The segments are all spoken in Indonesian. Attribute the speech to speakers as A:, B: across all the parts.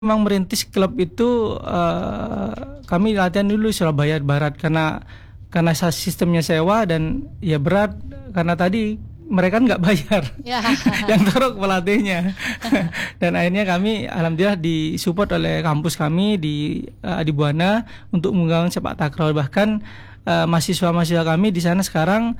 A: memang merintis klub itu kami latihan dulu di Surabaya Barat karena sistemnya sewa dan ya berat karena tadi mereka nggak bayar
B: Ya.
A: yang taruh pelatihnya dan akhirnya kami alhamdulillah disupport oleh kampus kami di Adibuana untuk mengembangkan sepak takraw, bahkan mahasiswa-mahasiswa kami di sana sekarang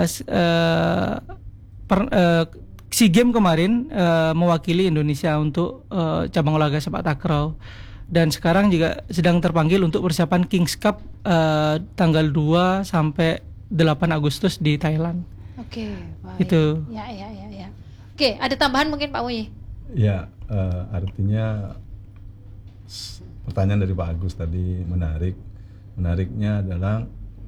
A: SEA Games kemarin mewakili Indonesia untuk cabang olahraga sepak takraw dan sekarang juga sedang terpanggil untuk persiapan Kings Cup tanggal 2 sampai 8 Agustus di Thailand.
B: Oke, baik.
A: Itu.
B: Ya. Oke, ada tambahan mungkin Pak Muyi?
C: Ya, artinya pertanyaan dari Pak Agus tadi menarik. Menariknya adalah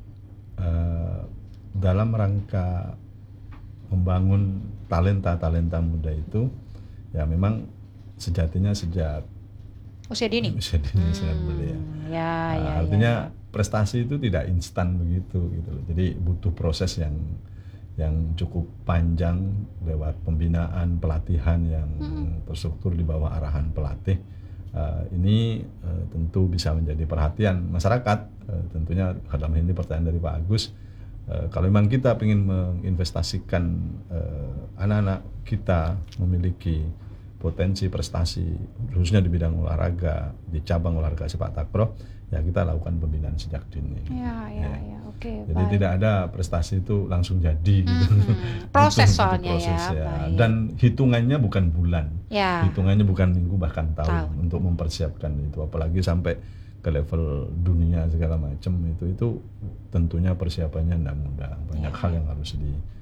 C: dalam rangka membangun talenta muda itu, ya memang sejatinya sejak
B: Usia dini
C: sangat belia. Artinya prestasi itu tidak instan begitu gitu loh. Jadi butuh proses yang cukup panjang lewat pembinaan, pelatihan yang terstruktur di bawah arahan pelatih. Ini tentu bisa menjadi perhatian masyarakat. Tentunya dalam ini pertanyaan dari Pak Agus. Kalau memang kita ingin menginvestasikan anak-anak kita memiliki potensi prestasi khususnya di bidang olahraga, di cabang olahraga sepak takraw, ya kita lakukan pembinaan sejak dini.
B: Oke.
C: Jadi tidak ada prestasi itu langsung jadi gitu.
B: Proses
C: Itu
B: soalnya
C: proses,
B: ya.
C: Dan hitungannya bukan bulan,
B: Ya.
C: hitungannya bukan minggu bahkan tahun untuk mempersiapkan itu, apalagi sampai ke level dunia segala macam itu tentunya persiapannya tidak mudah, banyak hal yang harus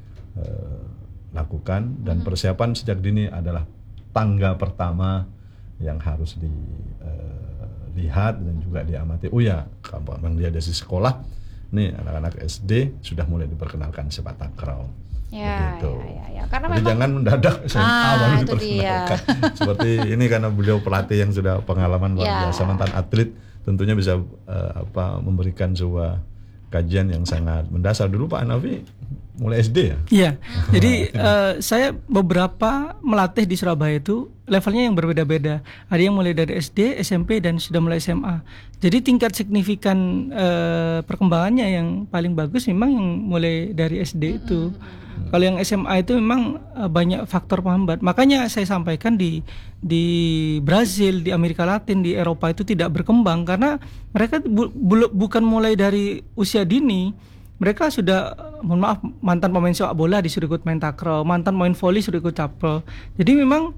C: dilakukan dan persiapan sejak dini adalah tangga pertama yang harus dilihat dan juga diamati. Oh ya, kalau memang dia dari sekolah, nih anak-anak SD sudah mulai diperkenalkan sepak takraw.
B: Ya. Karena
C: jadi
B: memang
C: jangan mendadak SMA baru
B: itu
C: diperkenalkan. Seperti ini karena beliau pelatih yang sudah pengalaman luar biasa, mantan atlet, tentunya bisa memberikan sebuah kajian yang sangat mendasar. Dulu Pak Hanafi mulai SD ya?
A: Iya. Jadi saya beberapa melatih di Surabaya itu levelnya yang berbeda-beda. Ada yang mulai dari SD, SMP dan sudah mulai SMA. Jadi tingkat signifikan perkembangannya yang paling bagus memang yang mulai dari SD itu. Kalau yang SMA itu memang banyak faktor penghambat. Makanya saya sampaikan di Brazil, di Amerika Latin, di Eropa itu tidak berkembang karena mereka bukan mulai dari usia dini. Mereka sudah, mohon maaf, mantan pemain sepak bola disuruh ikut main takraw, mantan pemain voli suruh ikut takraw. Jadi memang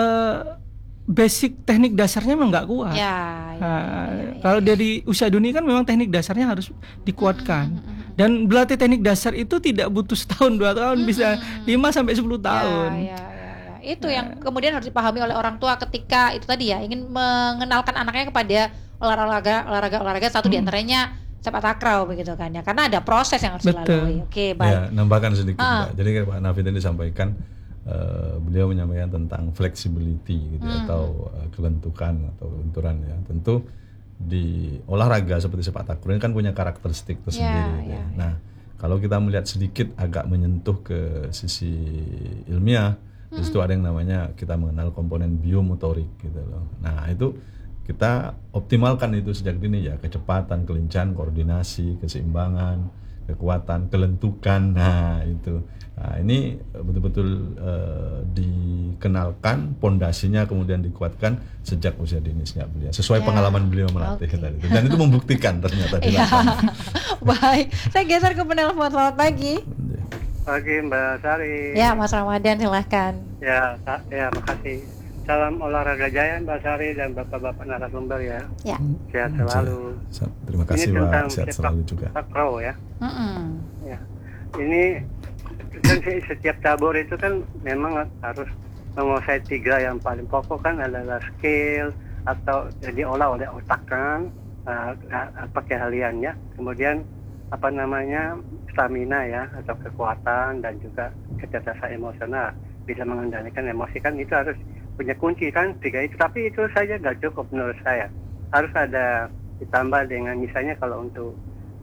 A: basic teknik dasarnya memang nggak kuat. Kalau dari usia dini kan memang teknik dasarnya harus dikuatkan. Dan berlatih teknik dasar itu tidak butuh setahun 2 tahun, bisa 5-10 tahun.
B: Itu yang kemudian harus dipahami oleh orang tua ketika itu tadi ya, ingin mengenalkan anaknya kepada olahraga satu diantaranya sepak takraw begitu kan ya, karena ada proses yang harus dilalui. Oke, baik.
C: Ya, nambahkan sedikit Mbak. Jadi Pak Hanafi tadi disampaikan, beliau menyampaikan tentang flexibility gitu atau kelentukan atau kelenturan ya. Tentu di olahraga seperti sepak takraw ini kan punya karakteristik tersendiri. Nah, kalau kita melihat sedikit agak menyentuh ke sisi ilmiah, di situ ada yang namanya kita mengenal komponen biomotorik gitu loh. Nah, itu kita optimalkan itu sejak dini ya, kecepatan, kelincahan, koordinasi, keseimbangan, kekuatan, kelentukan. Nah, itu. Nah, ini betul-betul dikenalkan, pondasinya kemudian dikuatkan sejak usia dini sejak beliau. Sesuai pengalaman beliau melatih tadi. Dan itu membuktikan ternyata di lapangan.
B: Baik, saya geser ke penelpon. Selamat pagi.
D: Pagi Mbak Sari.
B: Ya, Mas Ramadan silahkan.
D: Ya, makasih. Salam olahraga jaya Mbak Sari dan bapak-bapak narasumber ya. Sehat selalu.
C: Terima kasih Mbak, sehat selalu juga.
D: Takraw ya. Ya. Ini kan setiap cabur itu kan memang harus menguasai 3 yang paling pokok kan, adalah skill atau diolah oleh otak kan, keahliannya. Kemudian stamina ya, atau kekuatan, dan juga kecerdasan emosional, bisa mengendalikan emosi kan, itu harus punya kunci kan 3 itu. Tapi itu saja nggak cukup menurut saya, harus ada ditambah dengan misalnya kalau untuk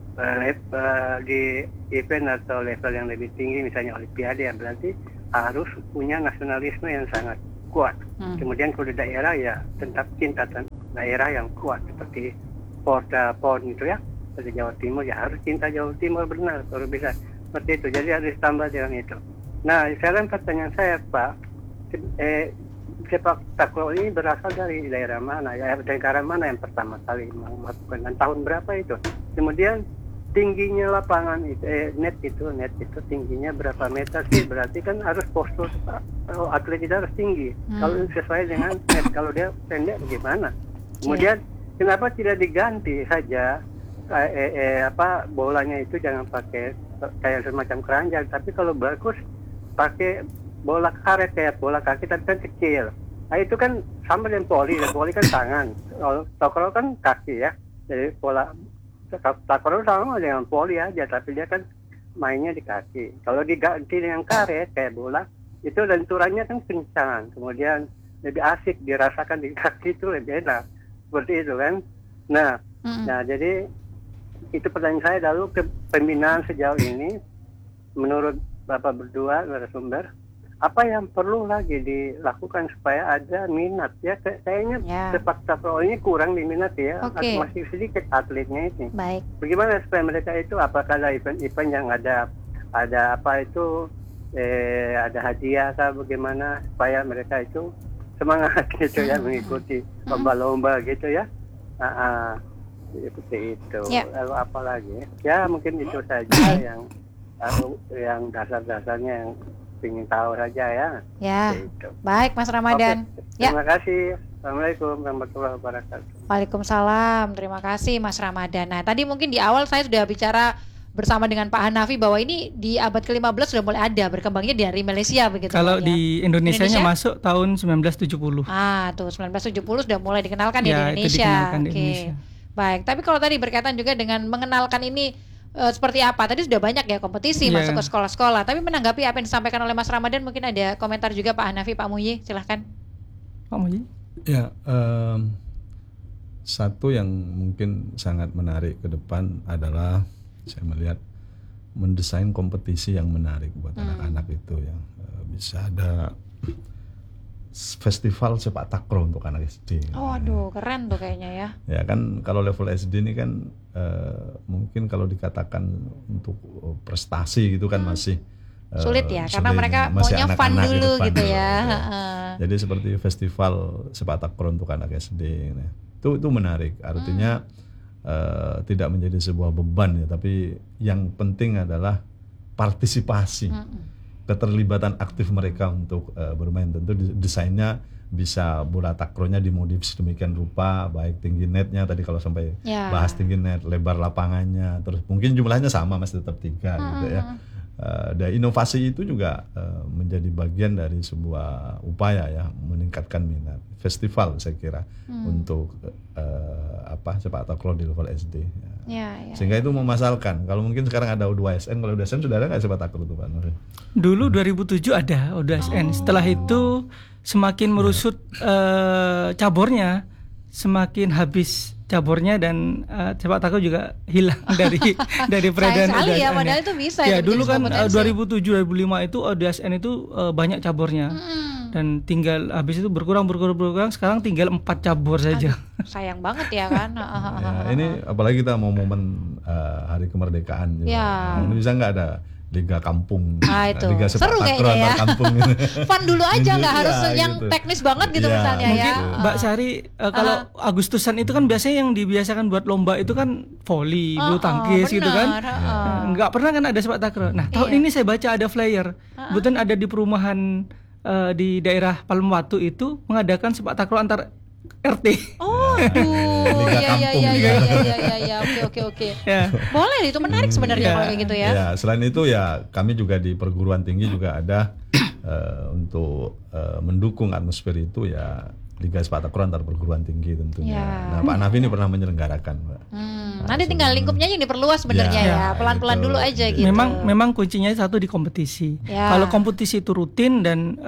D: di event atau level yang lebih tinggi misalnya olimpiade, ya berarti harus punya nasionalisme yang sangat kuat. Kemudian kalau di daerah ya tetap cinta daerah yang kuat seperti Porda PON itu ya. Di Jawa Timur ya harus cinta Jawa Timur benar kalau bisa seperti itu. Jadi harus ditambah dengan itu. Nah, sekarang pertanyaan saya Pak, sepak takraw ini berasal dari daerah mana ya? Negara mana yang pertama kali melakukan dan tahun berapa itu? Kemudian tingginya lapangan itu, net itu tingginya berapa meter sih? Berarti kan harus postur atlet itu harus tinggi. Kalau sesuai dengan net, kalau dia pendek bagaimana? Kemudian kenapa tidak diganti saja? Bolanya itu jangan pakai kayak semacam keranjang, tapi kalau bagus pakai bola karet kayak bola kaki tapi kan kecil. Nah itu kan sama dengan voli kan tangan, kalau takraw kan kaki ya. Jadi bola takraw sama dengan voli aja, tapi dia kan mainnya di kaki. Kalau diganti dengan karet kayak bola, itu lenturannya kan kencang, kemudian lebih asik dirasakan di kaki, itu lebih enak seperti itu kan. Nah jadi itu pertanyaan saya. Lalu ke pembinaan sejauh ini menurut Bapak berdua narasumber, apa yang perlu lagi dilakukan supaya ada minat ya? Kayaknya sepak takraw ini kurang diminat ya, masih sedikit atletnya ini.
B: Baik.
D: Bagaimana supaya mereka itu, apakah ada event-event yang ada apa itu ada hadiah atau bagaimana supaya mereka itu semangat gitu ya mengikuti lomba-lomba gitu ya. Seperti itu. Lalu apa lagi? Ya mungkin itu saja yang dasar-dasarnya yang ingin tahu saja ya.
B: Ya.
D: Gitu.
B: Baik Mas Ramadan.
D: Terima kasih. Assalamualaikum warahmatullahi wabarakatuh.
B: Waalaikumsalam. Terima kasih Mas Ramadan. Nah tadi mungkin di awal saya sudah bicara bersama dengan Pak Hanafi bahwa ini di abad ke-15 sudah mulai ada, berkembangnya dari Malaysia begitu.
A: Kalau
B: ya.
A: di Indonesianya masuk tahun 1970.
B: Tuh 1970 sudah mulai dikenalkan di Indonesia.
A: Di Indonesia.
B: Baik, tapi kalau tadi berkaitan juga dengan mengenalkan ini seperti apa? Tadi sudah banyak ya kompetisi masuk ke sekolah-sekolah. Tapi menanggapi apa yang disampaikan oleh Mas Ramadan, mungkin ada komentar juga Pak Hanafi, Pak Muhyi, silahkan.
A: Pak Muhyi.
C: Ya, satu yang mungkin sangat menarik ke depan adalah saya melihat mendesain kompetisi yang menarik buat anak-anak itu ya. Bisa ada festival sepak takraw untuk anak SD.
B: Aduh, keren tuh kayaknya ya.
C: Ya kan kalau level SD ini kan mungkin kalau dikatakan untuk prestasi gitu kan masih
B: sulit ya, karena mereka maunya fun dulu gitu ya.
C: Jadi seperti festival sepak takraw untuk anak SD. Nah, itu menarik. Artinya tidak menjadi sebuah beban ya, tapi yang penting adalah partisipasi. Keterlibatan aktif mereka untuk bermain. Tentu desainnya bisa bola takrownya dimodif sedemikian rupa, baik tinggi netnya tadi kalau sampai bahas tinggi net, lebar lapangannya, terus mungkin jumlahnya sama masih tetap 3 gitu ya. Dan inovasi itu juga menjadi bagian dari sebuah upaya ya meningkatkan minat. Festival saya kira untuk sepak takraw di level SD. Sehingga itu memasalkan. Kalau mungkin sekarang ada U2SN, kalau U2SN sudah ada nggak sepak takraw itu Pak Nur?
A: Dulu 2007 ada U2SN. Setelah itu semakin merusut cabornya, semakin habis cabornya dan sepak takraw juga hilang dari peredaran
B: UDSN. Ya, padahal itu bisa.
A: Ya, dulu kan 2007-2005 itu UDSN itu banyak cabornya. Dan tinggal habis itu berkurang sekarang tinggal 4 cabur saja.
B: Sayang banget ya kan.
C: Ini apalagi kita mau momen hari kemerdekaan juga. Ini bisa nggak ada Liga Kampung, Liga sepak takraw antar kampung gitu.
B: Fun dulu aja, nggak harus yang gitu. Teknis banget gitu misalnya
A: mungkin Mbak Sari kalau Agustusan itu kan biasanya yang dibiasakan buat lomba itu kan voli, bulu tangkis gitu kan. Nggak pernah kan ada sepak takraw. Nah tahun ini saya baca ada flyer, kebetulan ada di perumahan di daerah Palem Watu itu mengadakan sepak takraw antar RT.
B: Oke. Boleh, itu menarik sebenarnya kalau kayak gitu ya.
C: Ya, selain itu ya kami juga di perguruan tinggi juga ada untuk mendukung atmosfer itu ya Liga Sepak Takraw antar perguruan tinggi tentunya. Nah, Pak Hanafi ini pernah menyelenggarakan, Pak.
B: Nanti tinggal lingkupnya yang diperluas sebenarnya ya. Pelan-pelan dulu aja gitu.
A: Memang kuncinya satu di kompetisi. Kalau kompetisi itu rutin dan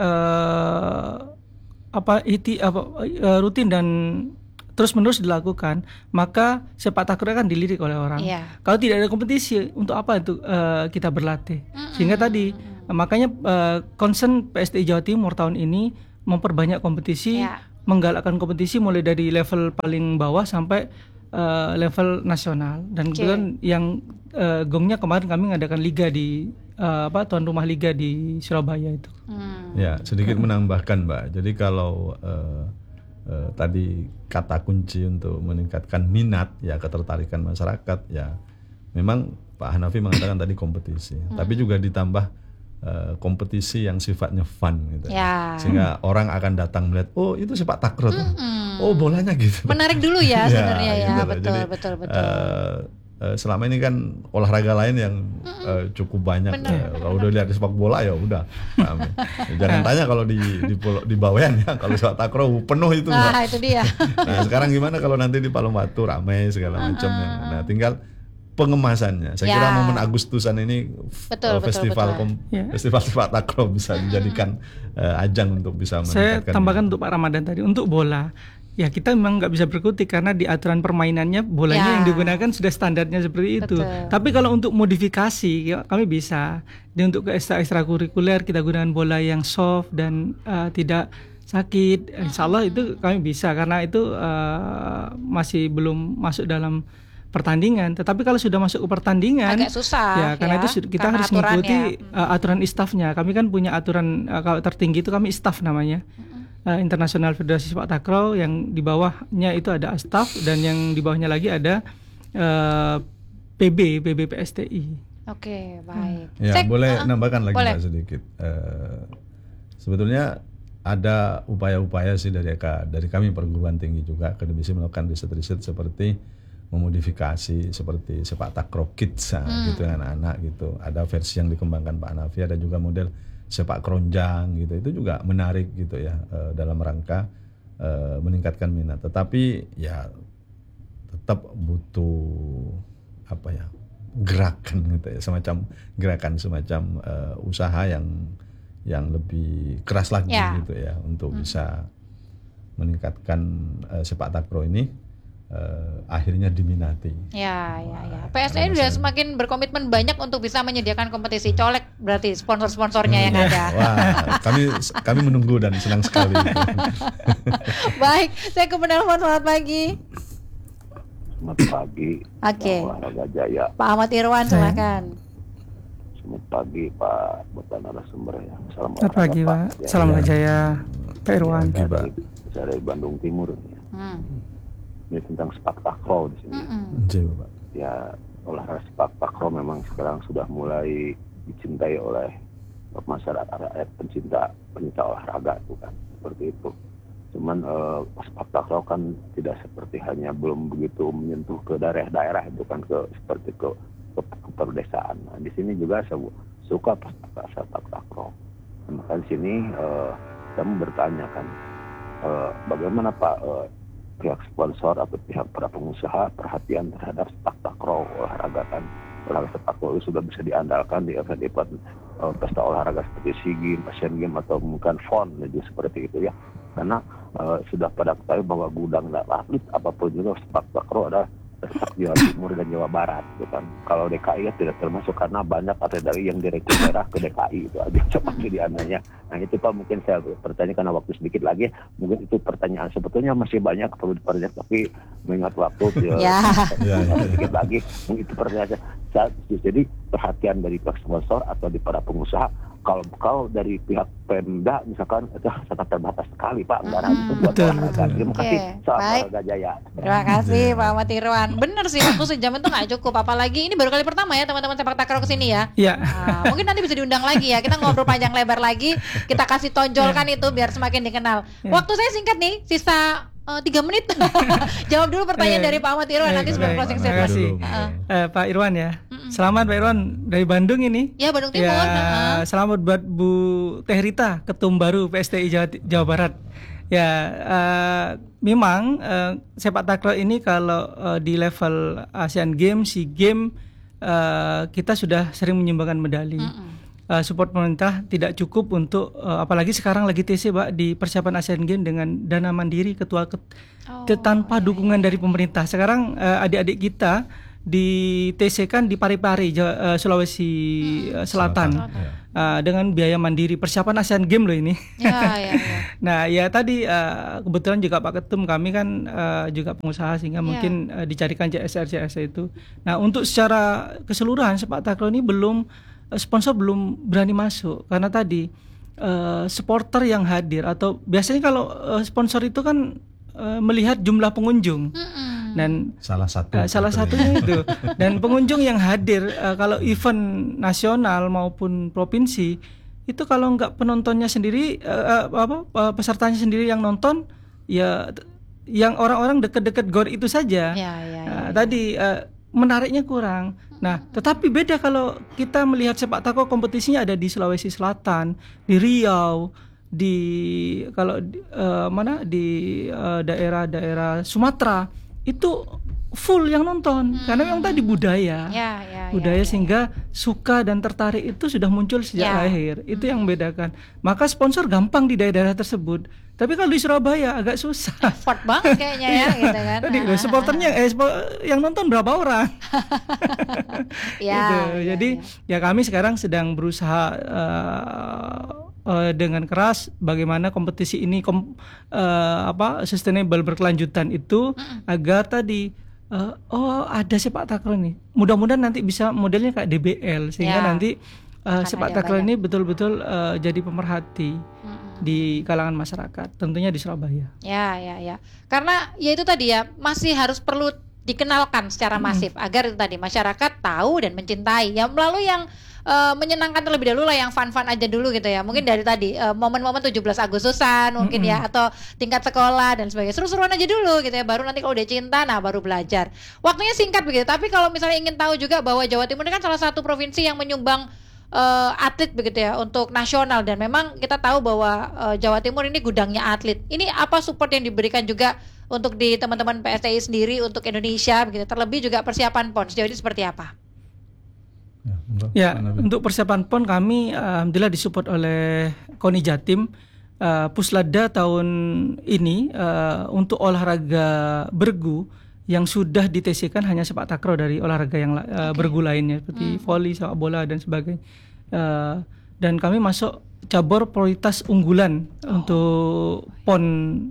A: rutin dan terus-menerus dilakukan, maka sepak takraw kan dilirik oleh orang. Kalau tidak ada kompetisi, untuk apa itu kita berlatih? Sehingga tadi makanya concern PSTI Jawa Timur tahun ini memperbanyak kompetisi, menggalakkan kompetisi mulai dari level paling bawah sampai level nasional. Dan kebetulan yang gongnya kemarin kami mengadakan liga di tuan rumah liga di Surabaya itu.
C: Ya, sedikit menambahkan Mbak. Jadi kalau tadi kata kunci untuk meningkatkan minat ya, ketertarikan masyarakat ya, memang Pak Hanafi mengatakan tadi kompetisi, tapi juga ditambah kompetisi yang sifatnya fun gitu, sehingga orang akan datang melihat, oh itu sepak takraw, oh bolanya gitu.
B: Menarik dulu ya sebenarnya ya,
C: gitu.
B: betul.
C: Selama ini kan olahraga lain yang cukup banyak. Kalau udah lihat di sepak bola ya udah. Jangan tanya kalau di Bawean ya, kalau sepak takraw penuh itu.
B: Nah, itu dia.
C: Nah, sekarang gimana kalau nanti di Palembatu ramai segala macam. Nah, tinggal pengemasannya. Saya kira momen Agustusan ini festival sepak takraw bisa dijadikan ajang untuk bisa meningkatkan.
A: Saya tambahkan untuk Pak Ramadan tadi, untuk bola. Ya kita memang nggak bisa berkutik karena di aturan permainannya bolanya yang digunakan sudah standarnya seperti itu. Tapi kalau untuk modifikasi ya, kami bisa. Dan untuk ke ekstrakurikuler kita gunakan bola yang soft dan tidak sakit. Insya Allah itu kami bisa karena itu masih belum masuk dalam pertandingan. Tetapi kalau sudah masuk ke pertandingan
B: agak susah
A: ya, karena itu kita harus mengikuti aturan istafnya. Kami kan punya aturan kalau tertinggi itu kami istaf namanya. Internasional Federasi Sepak Takraw, yang di bawahnya itu ada Astaf dan yang di bawahnya lagi ada PB PSTI.
B: Oke, baik.
C: Ya, boleh nambahkan lagi Mbak sedikit. Sebetulnya ada upaya-upaya sih dari kami perguruan tinggi juga, akademisi melakukan riset-riset seperti memodifikasi seperti sepak takraw kids gitu anak-anak gitu. Ada versi yang dikembangkan Pak Hanafi, ada juga model sepak keronjang gitu, itu juga menarik gitu ya, dalam rangka meningkatkan minat. Tetapi ya tetap butuh gerakan gitu ya, semacam gerakan, semacam usaha yang lebih keras lagi gitu ya, untuk bisa meningkatkan sepak takraw ini akhirnya diminati.
B: Ya. PSTN sudah semakin berkomitmen banyak untuk bisa menyediakan kompetisi. Colek berarti sponsor-sponsornya yang ada.
C: Wah, kami menunggu dan senang sekali.
B: Baik, saya ke penelpon. Selamat pagi.
E: Selamat pagi.
B: Oke.
E: Olahraga Jaya.
B: Pak Ahmad Irwan, silakan.
E: Selamat pagi Pak Bapak narasumber ya.
A: Selamat pagi Pak. Salam olahraga Jaya, Pak Irwan.
E: Saya dari Bandung Timur. Ini tentang sepak takraw di sini. Ya, olahraga sepak takraw memang sekarang sudah mulai dicintai oleh masyarakat, rakyat pencinta olahraga itu kan, seperti itu. Cuman sepak takraw kan tidak seperti hanya belum begitu menyentuh ke daerah-daerah itu kan, seperti ke perdesaan. Nah, di sini juga saya suka sepak takraw. Maka di sini kami bertanya kan, bagaimana Pak pihak sponsor atau pihak para pengusaha perhatian terhadap sepak takraw olahraga kan. Olahraga sepak takraw itu sudah bisa diandalkan di event-event pesta olahraga seperti SEA Games, Asian Games atau mungkin FON seperti itu ya. Karena sudah pada ketahui bahwa gudang dan atlet apapun juga sepak takraw adalah sepak Jawa Timur dan Jawa Barat gitu kan. Kalau DKI ya tidak termasuk karena banyak atlet dari yang direkrut daerah ke DKI itu aja seperti diananya. Nah itu Pak mungkin saya bertanya karena waktu sedikit lagi, mungkin itu pertanyaan sebetulnya masih banyak perlu dipertanyakan, tapi mengingat waktu sedikit lagi mungkin itu pertanyaan. Jadi perhatian dari pihak sponsor atau di para pengusaha, kalau dari pihak Pemda misalkan itu sangat terbatas sekali Pak anggaran itu buat olahraga. Terima kasih. Salam olahraga Jaya.
B: Terima kasih Pak Ahmad Irwan. Bener sih, waktu sejam itu nggak cukup, apalagi ini baru kali pertama ya teman-teman sepak takraw kesini ya. Nah, mungkin nanti bisa diundang lagi ya, kita ngobrol panjang lebar lagi, kita kasih tonjolkan itu biar semakin dikenal. Waktu saya singkat nih, sisa 3 menit. Jawab dulu pertanyaan dari Pak Ahmad Irwan nanti sebelum closing statement.
A: Pak Irwan ya. Selamat Pak Irwan dari Bandung ini.
B: Ya, Bandung Timur.
A: Selamat buat Bu Teh Rita, Ketum baru PSTI Jawa Barat. Ya, memang sepak takraw ini kalau di level Asian Games, SEA Games kita sudah sering menyumbangkan medali. Support pemerintah tidak cukup untuk apalagi sekarang lagi TC Pak di persiapan Asian Games dengan dana mandiri tanpa dukungan dari pemerintah. Sekarang adik-adik kita di TC kan di Parepare, Sulawesi Selatan. Dengan biaya mandiri, persiapan Asian Games loh ini.
B: Ya.
A: Nah ya tadi kebetulan juga Pak Ketum kami kan juga pengusaha sehingga mungkin dicarikan CSR itu. Nah untuk secara keseluruhan sepak takraw ini sponsor belum berani masuk karena tadi supporter yang hadir atau biasanya kalau sponsor itu kan melihat jumlah pengunjung. Dan salah satunya itu dan pengunjung yang hadir kalau event nasional maupun provinsi itu kalau nggak penontonnya sendiri pesertanya sendiri yang nonton ya yang orang-orang deket-deket gor itu saja tadi menariknya kurang. Nah tetapi beda kalau kita melihat sepak takraw kompetisinya ada di Sulawesi Selatan, di Riau, di daerah-daerah Sumatera itu full yang nonton karena memang tadi budaya sehingga suka dan tertarik itu sudah muncul sejak lahir. Itu yang membedakan. Maka sponsor gampang di daerah tersebut. Tapi kalau di Surabaya agak susah.
B: Effort banget kayaknya ya gitu kan.
A: Tadi supporternya yang nonton berapa orang? Jadi kami sekarang sedang berusaha dengan keras bagaimana kompetisi ini sustainable berkelanjutan itu agar tadi ada sepak takraw nih. Mudah-mudahan nanti bisa modelnya kayak DBL sehingga nanti sepak takraw ini betul-betul jadi pemerhati di kalangan masyarakat, tentunya di Surabaya.
B: Ya. Karena ya itu tadi ya masih harus perlu dikenalkan secara masif agar itu tadi masyarakat tahu dan mencintai ya melalui yang menyenangkan terlebih dahulu lah, yang fun-fun aja dulu gitu ya. Mungkin dari tadi momen-momen 17 Agustusan mungkin ya, atau tingkat sekolah dan sebagainya. Seru-seruan aja dulu gitu ya. Baru nanti kalau udah cinta, nah baru belajar. Waktunya singkat begitu. Tapi kalau misalnya ingin tahu juga bahwa Jawa Timur ini kan salah satu provinsi yang menyumbang atlet begitu ya untuk nasional, dan memang kita tahu bahwa Jawa Timur ini gudangnya atlet. Ini apa support yang diberikan juga untuk di teman-teman PSTI sendiri untuk Indonesia begitu. Terlebih juga persiapan PON sejauh ini seperti apa?
A: Ya, untuk persiapan PON kami alhamdulillah disupport oleh KONI Jatim. Puslada tahun ini untuk olahraga bergu yang sudah ditesikan hanya sepak takraw dari olahraga yang bergu lainnya seperti voli, sepak bola dan sebagainya. Dan kami masuk cabur prioritas unggulan untuk PON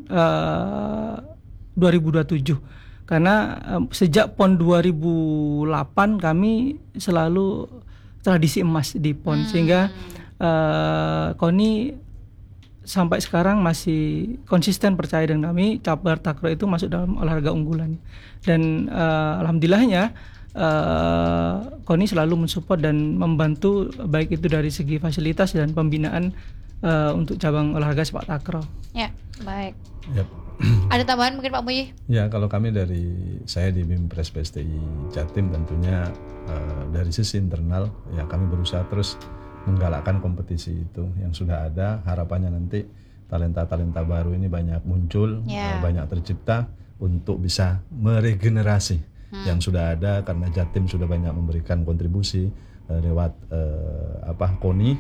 A: 2027. Karena sejak PON 2008 kami selalu tradisi emas di PON, sehingga KONI sampai sekarang masih konsisten percaya dengan kami, cabur takraw itu masuk dalam olahraga unggulan. Dan alhamdulillahnya KONI selalu mensupport dan membantu baik itu dari segi fasilitas dan pembinaan untuk cabang olahraga sepak takraw.
B: Ya, baik.
C: Yep.
B: Ada tambahan mungkin Pak Muyi?
C: Ya, kalau kami saya di BIMPRES PSTI Jatim tentunya dari sisi internal ya kami berusaha terus menggalakkan kompetisi itu yang sudah ada. Harapannya nanti talenta-talenta baru ini banyak muncul, banyak tercipta untuk bisa meregenerasi yang sudah ada, karena Jatim sudah banyak memberikan kontribusi lewat KONI.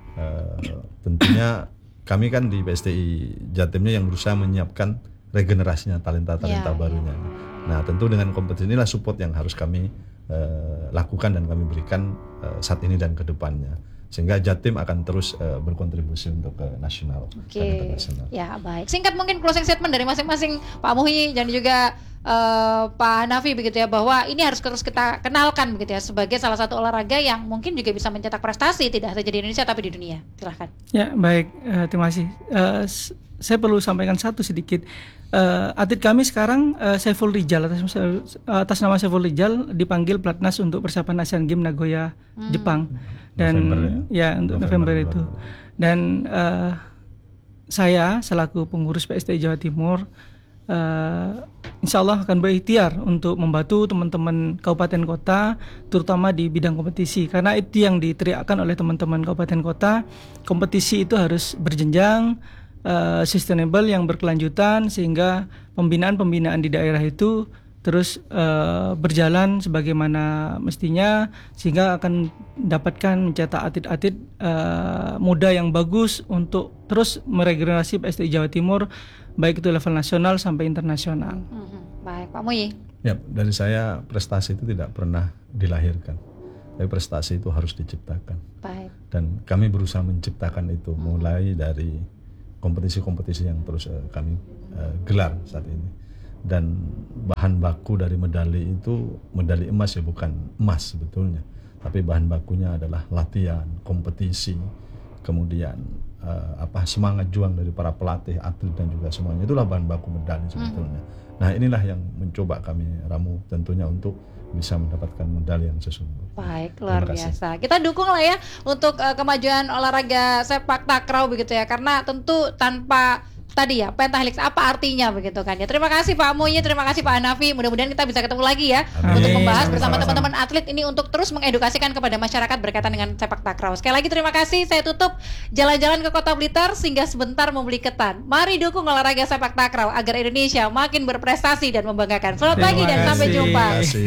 C: Tentunya kami kan di PSTI Jatimnya yang berusaha menyiapkan regenerasinya talenta-talenta barunya. Nah, tentu dengan kompetisi inilah support yang harus kami lakukan dan kami berikan saat ini dan ke depannya, sehingga Jatim akan terus berkontribusi untuk ke nasional dan internasional.
B: Ya, baik. Singkat mungkin closing statement dari masing-masing Pak Muhyi dan juga Pak Hanafi begitu ya, bahwa ini harus terus kita kenalkan begitu ya sebagai salah satu olahraga yang mungkin juga bisa mencetak prestasi tidak saja di Indonesia tapi di dunia. Silahkan.
A: Ya, baik. Terima kasih. Saya perlu sampaikan satu sedikit. Atlet kami sekarang Saiful Rijal, atas nama Saiful Rijal dipanggil Platnas untuk persiapan Asian Games Nagoya, Jepang. Dan untuk November itu. Dan saya selaku pengurus PSTI Jawa Timur insya Allah akan berikhtiar untuk membantu teman-teman kabupaten kota, terutama di bidang kompetisi, karena itu yang diteriakkan oleh teman-teman kabupaten kota. Kompetisi itu harus berjenjang, sustainable, yang berkelanjutan, sehingga pembinaan di daerah itu terus berjalan sebagaimana mestinya, sehingga akan mendapatkan mencetak atlet-atlet muda yang bagus untuk terus meregenerasi PSTI Jawa Timur, baik itu level nasional sampai internasional.
B: Baik, Pak Muyi.
C: Ya, dari saya prestasi itu tidak pernah dilahirkan, tapi prestasi itu harus diciptakan.
B: Baik.
C: Dan kami berusaha menciptakan itu mulai dari kompetisi-kompetisi yang terus kami gelar saat ini. Dan bahan baku dari medali itu medali emas ya, bukan emas sebetulnya, tapi bahan bakunya adalah latihan, kompetisi, kemudian semangat juang dari para pelatih, atlet dan juga semuanya. Itulah bahan baku medali sebetulnya. Nah, inilah yang mencoba kami ramu tentunya untuk bisa mendapatkan medali yang sesungguhnya.
B: Baik, luar biasa. Kita dukung lah ya untuk kemajuan olahraga sepak takraw begitu ya, karena tentu tanpa tadi ya pentahelix apa artinya begitu kan ya. Terima kasih Pak Muhyi, terima kasih Pak Hanafi. Mudah-mudahan kita bisa ketemu lagi ya. Amin. Untuk membahas bersama teman-teman atlet ini untuk terus mengedukasikan kepada masyarakat berkaitan dengan sepak takraw. Sekali lagi terima kasih. Saya tutup jalan-jalan ke Kota Blitar sehingga sebentar membeli ketan. Mari dukung olahraga sepak takraw agar Indonesia makin berprestasi dan membanggakan. Selamat pagi dan sampai jumpa.